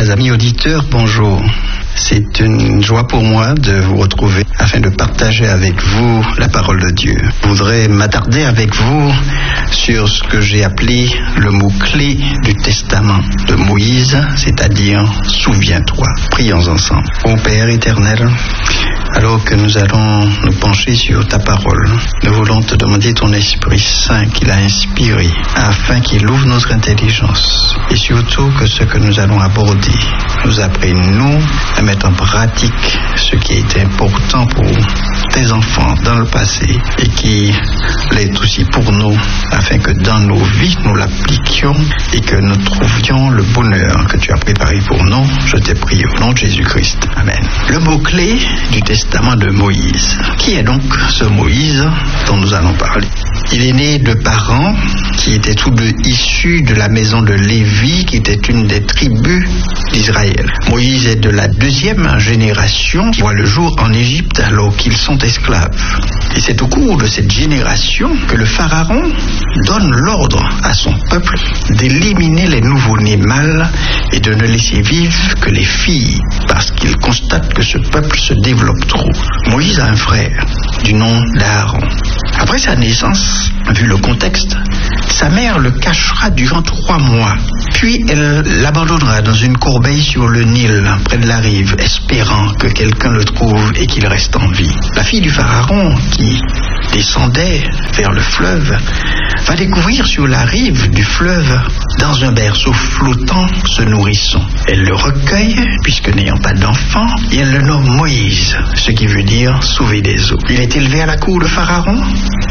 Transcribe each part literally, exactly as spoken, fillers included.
Chers amis auditeurs, bonjour. C'est une joie pour moi de vous retrouver afin de partager avec vous la parole de Dieu. Je voudrais m'attarder avec vous sur ce que j'ai appelé le mot-clé du testament de Moïse, c'est-à-dire « Souviens-toi ». Prions ensemble. Ô Père éternel, alors que nous allons nous pencher sur ta parole, nous voulons te demander ton Esprit Saint qui l'a inspiré afin qu'il ouvre notre intelligence et surtout que ce que nous allons aborder nous apprenne nous à mettre en pratique ce qui a été important pour tes enfants dans le passé et qui l'est aussi pour nous afin que dans nos vies nous l'appliquions et que nous trouvions le bonheur que tu as préparé pour nous. Je te prie au nom de Jésus-Christ. Amen. Le mot-clé du testament de Moïse. Qui est donc ce Moïse dont nous allons parler? Il est né de parents qui étaient tous deux issus de la maison de Lévi, qui était une des tribus d'Israël. Moïse est de la deuxième génération qui voit le jour en Égypte alors qu'ils sont esclaves. Et c'est au cours de cette génération que le pharaon donne l'ordre à son peuple d'éliminer les nouveau-nés mâles et de ne laisser vivre que les filles, parce qu'il constate que ce peuple se développe trop. Moïse a un frère du nom d'Aaron. Après sa naissance, vu le contexte, sa mère le cachera durant trois mois. Puis elle l'abandonnera dans une corbeille sur le Nil, près de la rive, espérant que quelqu'un le trouve et qu'il reste en vie. La fille du pharaon, qui descendait vers le fleuve, va découvrir sur la rive du fleuve, dans un berceau flottant, ce nourrisson. Elle le recueille, puisque n'ayant pas d'enfant, et elle le nomme Moïse, ce qui veut dire sauver des eaux. Il est élevé à la cour de Pharaon,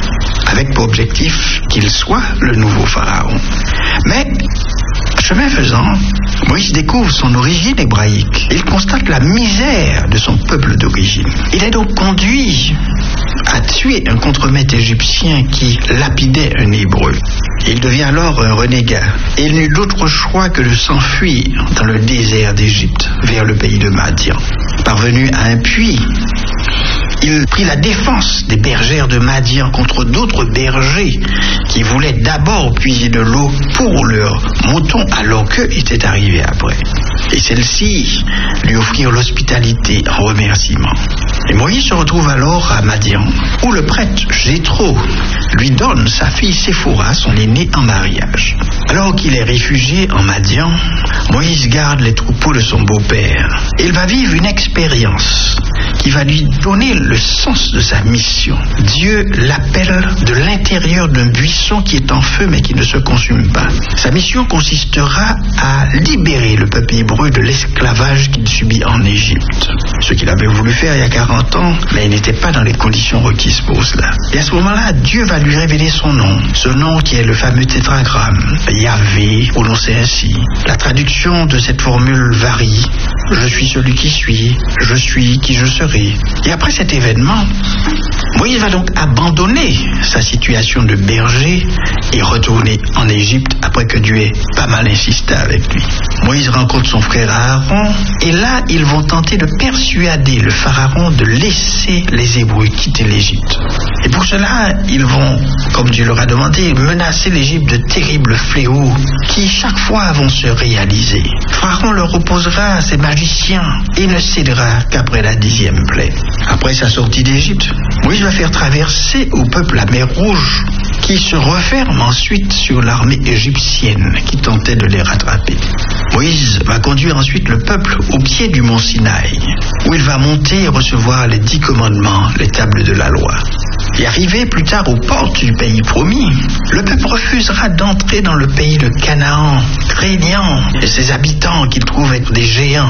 avec pour objectif qu'il soit le nouveau pharaon. Mais, chemin faisant, Moïse découvre son origine hébraïque. Il constate la misère de son peuple d'origine. Il est donc conduit à tuer un contremaître égyptien qui lapidait un hébreu. Il devient alors un renégat. Et il n'eut d'autre choix que de s'enfuir dans le désert d'Égypte, vers le pays de Madian. Parvenu à un puits, il prit la défense des bergères de Madian contre d'autres bergers qui voulaient d'abord puiser de l'eau pour leurs moutons alors qu'eux étaient arrivés après. Et celles-ci lui offrirent l'hospitalité en remerciement. Et Moïse se retrouve alors à Madian, où le prêtre Jéthro lui donne sa fille Séphora, son aînée, en mariage. Alors qu'il est réfugié en Madian, Moïse garde les troupeaux de son beau-père. Il va vivre une expérience qui va lui donner le sens de sa mission. Dieu l'appelle de l'intérieur d'un buisson qui est en feu mais qui ne se consume pas. Sa mission consistera à libérer le peuple hébreu de l'esclavage qu'il subit en Égypte. Ce qu'il avait voulu faire il y a quarante ans, mais il n'était pas dans les conditions requises pour cela. Et à ce moment-là, Dieu va lui révéler son nom. Ce nom qui est le fameux tétragramme, Yahvé, prononcé ainsi. La traduction de cette formule varie. Je suis celui qui suis, je suis qui je serai. Et après cet événement, Moïse va donc abandonner sa situation de berger et retourner en Égypte après que Dieu ait pas mal insisté avec lui. Moïse rencontre son frère Aaron et là, ils vont tenter de persuader le pharaon de laisser les Hébreux quitter l'Égypte. Et pour cela, ils vont, comme Dieu leur a demandé, menacer l'Égypte de terribles fléaux qui chaque fois vont se réaliser. Pharaon leur opposera ses magiciens et ne cédera qu'après la dixième plaie. Après sa sortie d'Égypte, Moïse va faire traverser au peuple la mer Rouge, qui se referme ensuite sur l'armée égyptienne qui tentait de les rattraper. Moïse va conduire ensuite le peuple au pied du mont Sinaï, où il va monter et recevoir les dix commandements, les tables de la loi. Et arrivé plus tard aux portes du pays promis, le peuple refusera d'entrer dans le pays de Canaan, craignant ses habitants qu'ils trouvent être des géants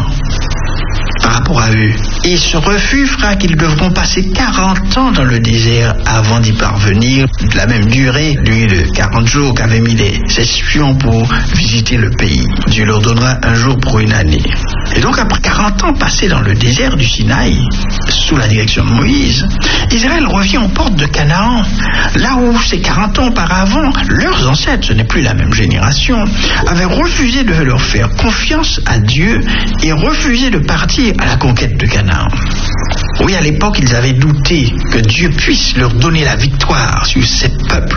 par rapport à eux. Et ce refus fera qu'ils devront passer quarante ans dans le désert avant d'y parvenir, de la même durée, lui, de quarante jours qu'avaient mis les espions pour visiter le pays. Dieu leur donnera un jour pour une année. Et donc après quarante ans passés dans le désert du Sinaï, sous la direction de Moïse, Israël revient aux portes de Canaan, là où ces quarante ans auparavant, leurs ancêtres, ce n'est plus la même génération, avaient refusé de leur faire confiance à Dieu et refusé de partir à la conquête de Canaan. Oui, à l'époque, ils avaient douté que Dieu puisse leur donner la victoire sur ces peuples,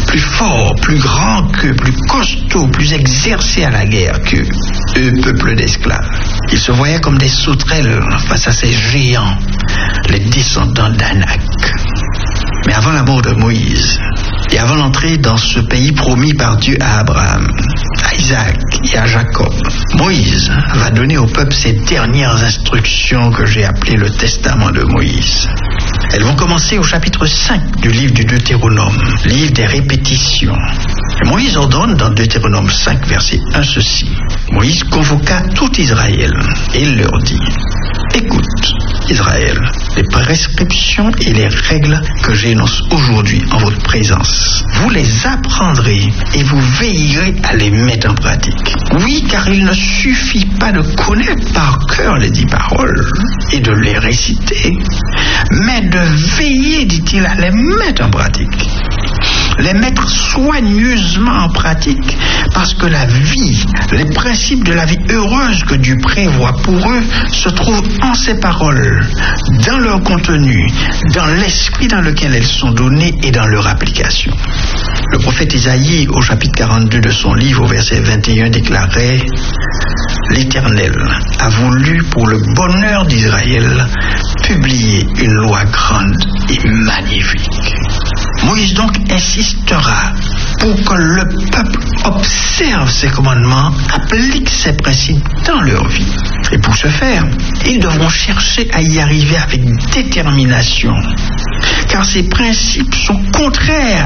plus forts, plus grands qu'eux, plus costauds, plus exercés à la guerre qu'eux, eux, peuple d'esclaves. Ils se voyaient comme des sauterelles face à ces géants, les descendants d'Anak. Mais avant la mort de Moïse, et avant l'entrée dans ce pays promis par Dieu à Abraham, à Isaac et à Jacob, Moïse va donner au peuple ces dernières instructions que j'ai appelées le testament de Moïse. Elles vont commencer au chapitre cinq du livre du Deutéronome, livre des répétitions. Et Moïse ordonne dans Deutéronome cinq, verset un, ceci. Moïse convoqua tout Israël et il leur dit: écoute, Israël, les prescriptions et les règles que j'énonce aujourd'hui en votre présence, vous les apprendrez et vous veillerez à les mettre en pratique. Oui, car il ne suffit pas de connaître par cœur les dix paroles et de les réciter, mais de veiller, dit-il, à les mettre en pratique. Les mettre soigneusement en pratique, parce que la vie, les principes de la vie heureuse que Dieu prévoit pour eux se trouvent en ces paroles, dans leur contenu, dans l'esprit dans lequel elles sont données et dans leur application. Le prophète Isaïe, au chapitre quarante-deux de son livre, au verset vingt et un, déclarait: l'Éternel a voulu, pour le bonheur d'Israël, publier une loi grande et magnifique. Moïse donc insistera pour que le peuple observe ses commandements, applique ses principes dans leur vie. Et pour ce faire, ils devront chercher à y arriver avec détermination, car ces principes sont contraires